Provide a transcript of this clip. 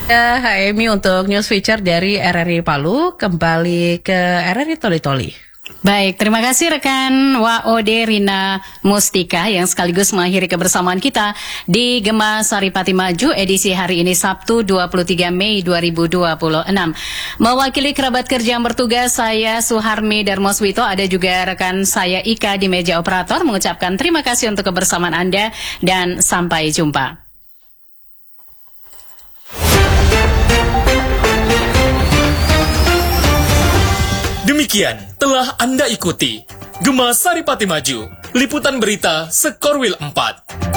Ya, HMI untuk news feature dari RRI Palu kembali ke RRI Toli-Toli. Baik, terima kasih rekan WOD Rina Mustika yang sekaligus mengakhiri kebersamaan kita di Gema Saripati Maju edisi hari ini Sabtu 23 Mei 2026. Mewakili kerabat kerja yang bertugas, saya Suharmi Darmoswito, ada juga rekan saya Ika di meja operator mengucapkan terima kasih untuk kebersamaan Anda dan sampai jumpa. Demikian telah Anda ikuti Gema Saripati Maju, liputan berita Sekorwil 4.